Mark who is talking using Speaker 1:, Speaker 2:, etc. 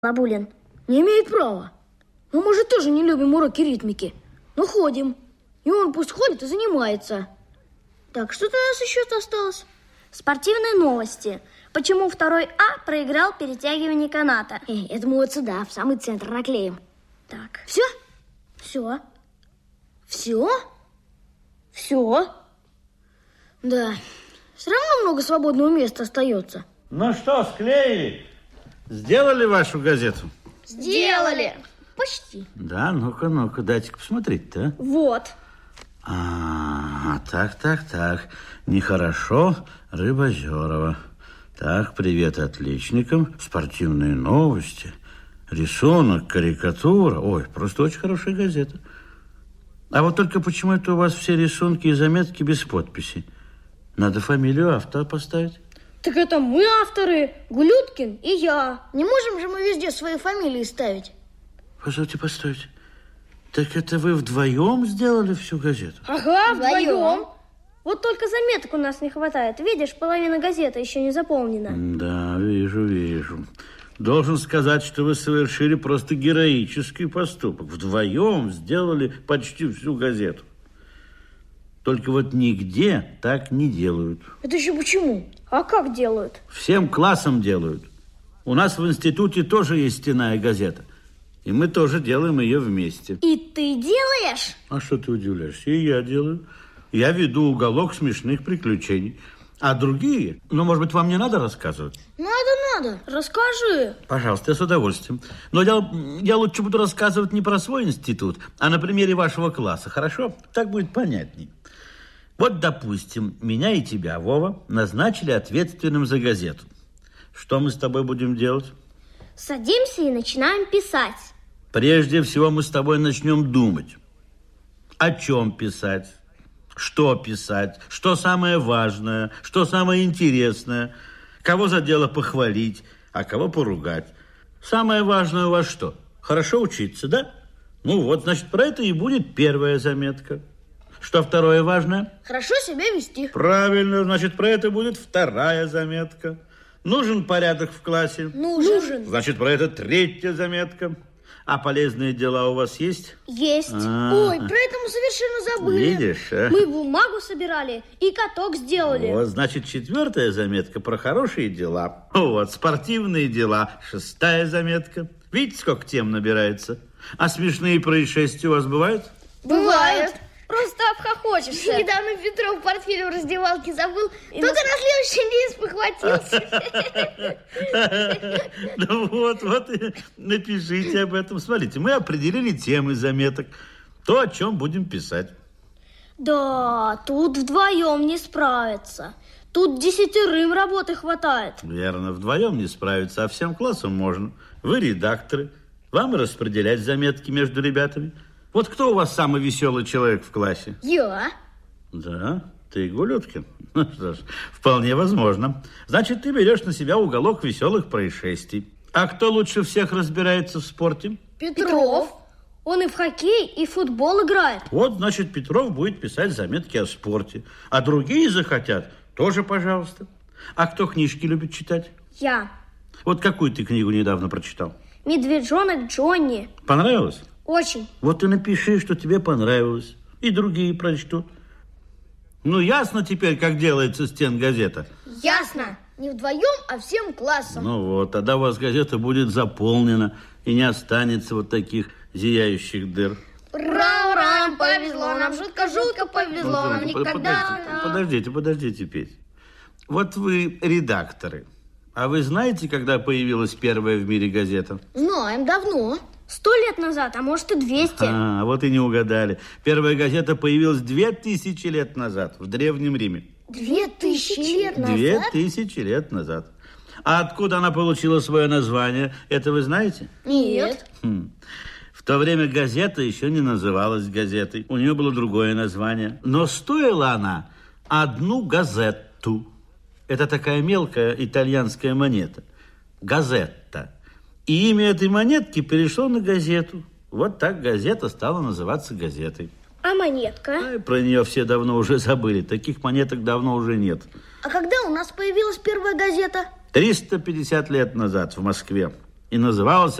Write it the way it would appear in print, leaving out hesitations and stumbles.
Speaker 1: Лабулин. Не имеет права. Мы, может, тоже не любим уроки ритмики, но ходим. И он пусть ходит и занимается. Так, что-то у нас еще-то осталось.
Speaker 2: Спортивные новости. Почему второй А проиграл перетягивание каната?
Speaker 1: Это мы вот сюда, в самый центр наклеим.
Speaker 2: Так.
Speaker 1: Все? Все? Все? Все? Да. Все равно много свободного места остается.
Speaker 3: Ну что, склеили? Сделали вашу газету?
Speaker 2: Сделали.
Speaker 1: Почти.
Speaker 3: Да, ну-ка, дайте-ка посмотреть-то, а?
Speaker 2: Вот.
Speaker 3: Так. Нехорошо, Рыбозерова. Так, привет отличникам, спортивные новости, рисунок, карикатура. Ой, просто очень хорошая газета. А вот только почему это у вас все рисунки и заметки без подписи? Надо фамилию автора поставить.
Speaker 2: Так это мы авторы, Глюткин и я.
Speaker 1: Не можем же мы везде свои фамилии ставить.
Speaker 3: Постойте. Так это вы вдвоем сделали всю газету?
Speaker 2: Ага, вдвоем. Вот только заметок у нас не хватает. Видишь, половина газеты еще не заполнена.
Speaker 3: Да, вижу. Должен сказать, что вы совершили просто героический поступок. Вдвоем сделали почти всю газету. Только вот нигде так не делают.
Speaker 1: Это еще почему?
Speaker 2: А как делают?
Speaker 3: Всем классом делают. У нас в институте тоже есть стенная газета. И мы тоже делаем ее вместе.
Speaker 2: И ты делаешь?
Speaker 3: А что ты удивляешься? И я делаю. Я веду уголок смешных приключений. А другие, может быть, вам не надо рассказывать?
Speaker 1: Надо.
Speaker 2: Расскажи.
Speaker 3: Пожалуйста, я с удовольствием. Но я лучше буду рассказывать не про свой институт, а на примере вашего класса, хорошо? Так будет понятней. Вот, допустим, меня и тебя, Вова, назначили ответственным за газету. Что мы с тобой будем делать?
Speaker 2: Садимся и начинаем писать.
Speaker 3: Прежде всего мы с тобой начнем думать. О чем писать? Что писать? Что самое важное? Что самое интересное? Кого за дело похвалить, а кого поругать? Самое важное у вас что? Хорошо учиться, да? Ну вот, значит, про это и будет первая заметка. Что второе важное?
Speaker 1: Хорошо себя вести.
Speaker 3: Правильно, значит, про это будет вторая заметка. Нужен порядок в классе?
Speaker 1: Нужен.
Speaker 3: Значит, про это третья заметка. А полезные дела у вас есть?
Speaker 2: Есть.
Speaker 1: Ой, про это мы совершенно забыли.
Speaker 3: Видишь, а?
Speaker 2: Мы бумагу собирали и каток сделали.
Speaker 3: Вот, значит, четвертая заметка про хорошие дела. Вот, спортивные дела. Шестая заметка. Видите, сколько тем набирается? А смешные происшествия у вас бывают?
Speaker 1: Бывает.
Speaker 2: Просто обхохочешься.
Speaker 1: Недавно Петров портфель в раздевалке забыл. Только на следующий день спохватился.
Speaker 3: Ну вот, и напишите об этом. Смотрите, мы определили темы заметок. То, о чем будем писать.
Speaker 2: Да, тут вдвоем не справиться. Тут 10 работы хватает.
Speaker 3: Верно, вдвоем не справиться, а всем классом можно. Вы редакторы. Вам и распределять заметки между ребятами. Вот кто у вас самый веселый человек в классе?
Speaker 1: Я.
Speaker 3: Да, ты, Гулюткин. Ну что ж, вполне возможно. Значит, ты берешь на себя уголок веселых происшествий. А кто лучше всех разбирается в спорте?
Speaker 1: Петров.
Speaker 2: Он и в хоккей, и в футбол играет.
Speaker 3: Вот, значит, Петров будет писать заметки о спорте. А другие захотят, тоже пожалуйста. А кто книжки любит читать?
Speaker 2: Я.
Speaker 3: Вот какую ты книгу недавно прочитал?
Speaker 2: «Медвежонок Джонни».
Speaker 3: Понравилось?
Speaker 2: Очень.
Speaker 3: Вот и напиши, что тебе понравилось. И другие прочтут. Ну, ясно теперь, как делается стенгазета?
Speaker 1: Ясно. Не вдвоем, а всем классом.
Speaker 3: Ну вот, тогда у вас газета будет заполнена и не останется вот таких зияющих дыр.
Speaker 1: Ура, повезло нам, жутко повезло нам никогда.
Speaker 3: Подождите, Петь. Вот вы редакторы. А вы знаете, когда появилась первая в мире газета?
Speaker 1: Знаем, давно.
Speaker 2: 100 лет назад, а может и 200.
Speaker 3: Вот и не угадали. Первая газета появилась 2000 лет назад в Древнем Риме.
Speaker 1: 2000 лет назад?
Speaker 3: 2000 лет назад. А откуда она получила свое название, это вы знаете?
Speaker 1: Нет.
Speaker 3: В то время газета еще не называлась газетой. У нее было другое название. Но стоила она 1 газетту. Это такая мелкая итальянская монета. Газетта. И имя этой монетки перешло на газету. Вот так газета стала называться газетой.
Speaker 2: А монетка?
Speaker 3: Про нее все давно уже забыли. Таких монеток давно уже нет.
Speaker 1: А когда у нас появилась первая газета?
Speaker 3: 350 лет назад в Москве. И называлась